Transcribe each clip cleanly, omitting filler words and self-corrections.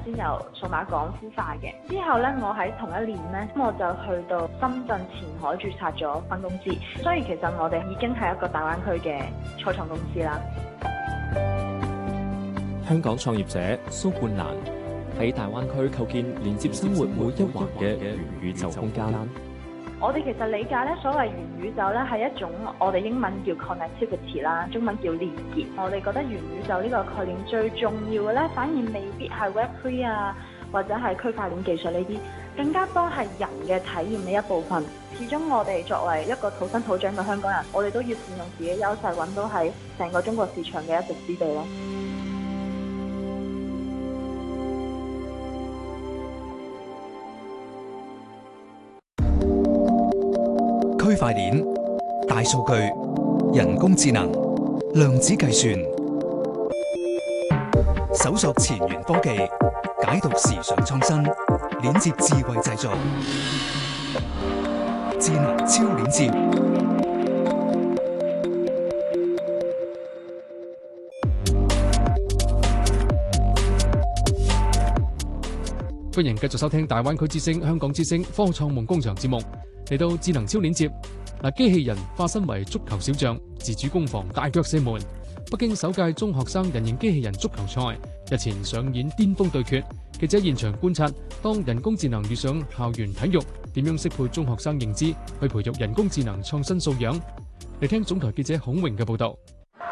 先由數碼港孵化嘅。之後咧，我喺同一年咧，我就去到深圳前海註冊咗分公司，所以其實我哋已經係一個大灣區嘅初創公司啦。 香港創業者蘇冠蘭喺大灣區構建連接生活每一環嘅元宇宙空間。 我哋其實理解咧，所謂元宇宙咧係一種我哋英文叫 connectivity 啦，中文叫連結。我哋覺得元宇宙呢個概念最重要嘅咧，反而未必係 Web3 啊，或者係區塊鏈技術呢啲，更加多係人嘅體驗嘅一部分。始終我哋作為一個土生土長嘅香港人，我哋都要善用自己優勢，揾到喺成個中國市場嘅一席之地咯。 區塊鏈、大數據、人工智能、量子計算，搜索前沿科技，解讀時尚創新，鏈接智慧製造，智能超鏈接。 歡迎繼續收聽大灣區之聲、香港之聲科創夢工場節目。嚟到智能超鏈接，機器人化身為足球小將，自主攻防，大腳射門。北京首屆中學生人形機器人足球賽日前上演巔峰對決。記者現場觀察，當人工智能遇上校園體育，點樣適配中學生認知，去培育人工智能創新素養？嚟聽總台記者孔榮嘅報道。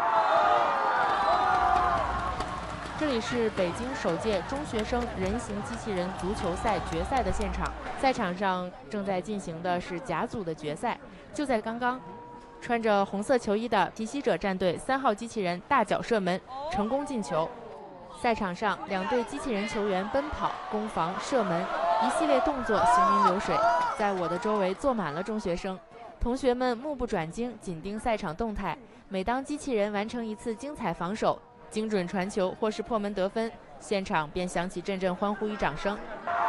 這裡是北京首屆中學生人形機器人足球賽決賽的現場，賽場上正在進行的是甲組的決賽。就在剛剛，穿着紅色球衣的奇襲者戰隊3號機器人大腳射門，成功進球。賽場上兩隊機器人球員奔跑、攻防、射門，一系列動作行雲流水。在我的周圍坐滿了中學生，同學們目不轉睛，緊盯賽場動態。每當機器人完成一次精彩防守、精準傳球或是破門得分，現場便響起陣陣歡呼與掌聲。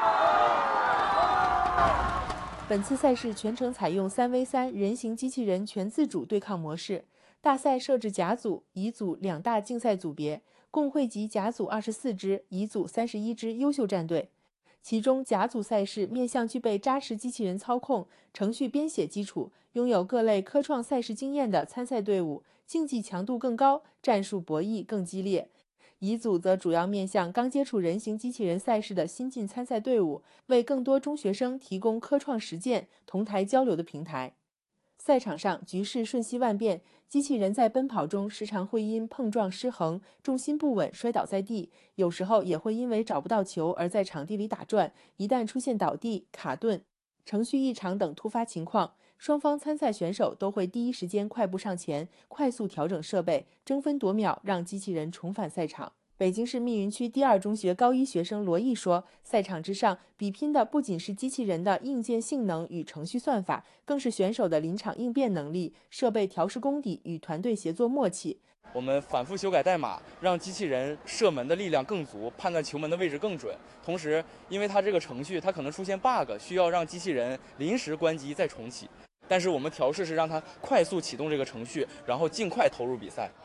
本次賽事全程採用3v3人形機器人全自主對抗模式，大賽設置甲組、乙組兩大競賽組別，共匯集甲組24支、乙組31支優秀戰隊。其中甲組賽事面向具備扎實機器人操控、程序編寫基礎、擁有各類科創賽事經驗的參賽隊伍，競技強度更高，戰術博弈更激烈。乙組則主要面向剛接觸人形機器人賽事的新進參賽隊伍，為更多中學生提供科創實踐、同台交流的平台。賽場上局勢瞬息萬變，機器人在奔跑中時常會因碰撞失衡、重心不穩摔倒在地，有時候也會因為找不到球而在場地裡打轉。一旦出現倒地、卡頓、程序異常等突發情況，雙方參賽選手都會第一時間快步上前，快速調整設備，爭分奪秒讓機器人重返賽場。北京市密雲區第2中學高一學生羅毅說，賽場之上比拼的不僅是機器人的硬件性能與程序算法，更是選手的臨場應變能力、設備調試功底與團隊協作默契。 我們反覆修改代碼，讓機器人射門的力量更足，判斷球門的位置更準。同時，因為它這個程序它可能出現 bug， 需要讓機器人臨時關機再重啟。但是我們調試是讓它快速啟動這個程序，然後盡快投入比賽。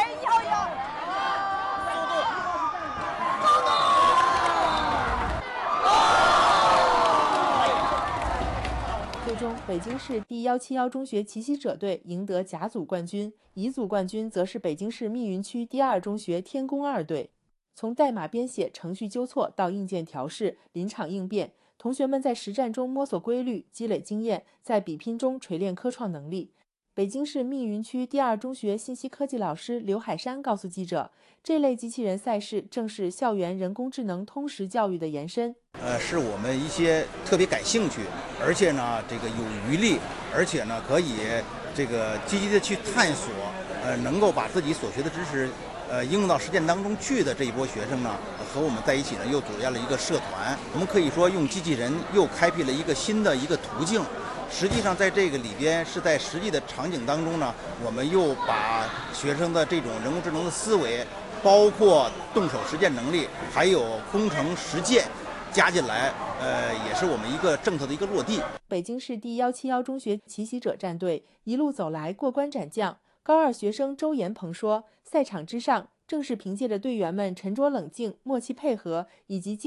最終，北京市第171中學奇襲者隊贏得甲組冠軍，乙組冠軍則是北京市密雲區第2中學天宮2隊。從代碼編寫、程序糾錯到硬件調試、臨場應變，同學們在實戰中摸索規律，積累經驗，在比拼中錘煉科創能力。北京市密雲區第2中學信息科技老師劉海山告訴記者，這類機器人賽事正是校園人工智能通識教育的延伸。 是我們一些特別感興趣，而且呢，這個有餘力，而且呢，可以這個積極的去探索，能夠把自己所學的知識，應用到實踐當中去的這一波學生呢，和我們在一起呢，又組建了一個社團。我們可以說用機器人又開闢了一個新的一個途徑。實際上，在這個裡邊是在實際的場景當中呢，我們又把學生的這種人工智能的思維，包括動手實踐能力，還有工程實踐加進來，也是我們一個政策的一個落地。北京市第171中學奇襲者戰隊一路走來過關斬將。高2學生周延鵬說，賽場之上正是憑借着隊員們沉着冷靜、默契配合以及